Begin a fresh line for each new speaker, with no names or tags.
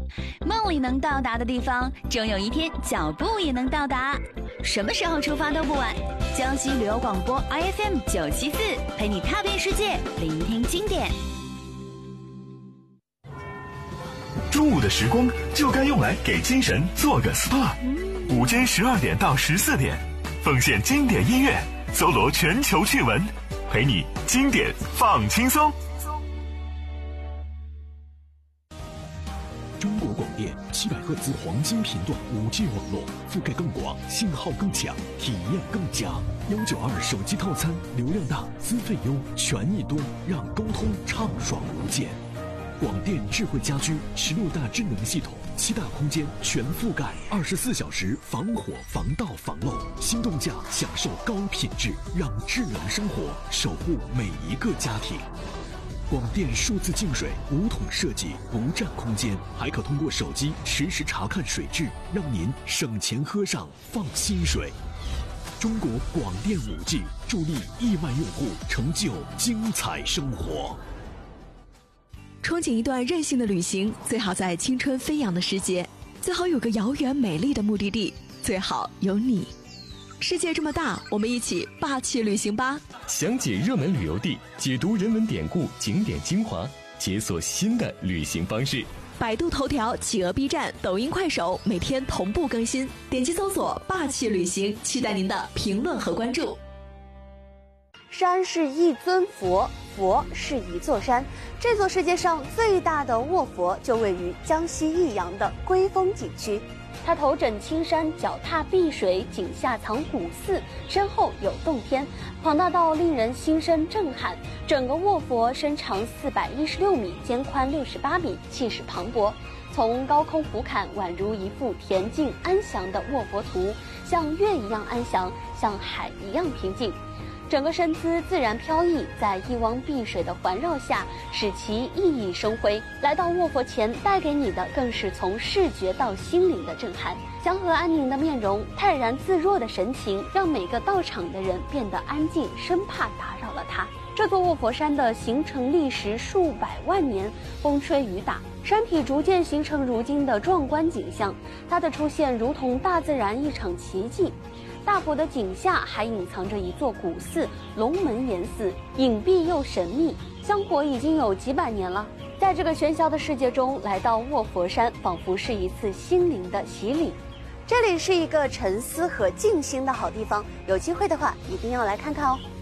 梦里能到达的地方，终有一天脚步也能到达。什么时候出发都不晚。江西旅游广播 IFM 974，陪你踏遍世界，聆听经典。
中午的时光就该用来给精神做个 SPA。午间12点到14点，奉献经典音乐，搜罗全球趣闻，陪你经典放轻松。
中国广电700赫兹黄金频段5G 网络，覆盖更广，信号更强，体验更佳。192手机套餐，流量大，资费优，权益多，让沟通畅爽无间。广电智慧家居16大智能系统，7大空间全覆盖，24小时防火防盗防漏，心动价享受高品质，让智能生活守护每一个家庭。广电数字净水5桶设计，不占空间，还可通过手机实时查看水质，让您省钱喝上放心水。中国广电5G助力亿万用户成就精彩生活。
憧憬一段任性的旅行，最好在青春飞扬的时节，最好有个遥远美丽的目的地，最好有你。世界这么大，我们一起霸气旅行吧！
详解热门旅游地，解读人文典故、景点精华，解锁新的旅行方式。
百度头条、企鹅 B 站、抖音、快手每天同步更新，点击搜索“霸气旅行”，期待您的评论和关注。
山是一尊佛，佛是一座山。这座世界上最大的卧佛就位于江西益阳的龟峰景区。它头枕青山，脚踏碧水，井下藏古寺，身后有洞天，庞大到令人心生震撼。整个卧佛身长416米，肩宽68米，气势磅礴。从高空俯瞰，宛如一幅恬静安详的卧佛图，像月一样安详，像海一样平静。整个身姿自然飘逸，在一汪碧水的环绕下，使其熠熠生辉。来到卧佛前，带给你的更是从视觉到心灵的震撼。祥和安宁的面容，泰然自若的神情，让每个到场的人变得安静，生怕打扰了他。这座卧佛山的形成历时数百万年，风吹雨打，山体逐渐形成如今的壮观景象。它的出现如同大自然一场奇迹。大佛的井下还隐藏着一座古寺龙门岩寺，隐蔽又神秘，香火已经有几百年了。在这个喧嚣的世界中，来到卧佛山，仿佛是一次心灵的洗礼。这里是一个沉思和静心的好地方，有机会的话一定要来看看哦。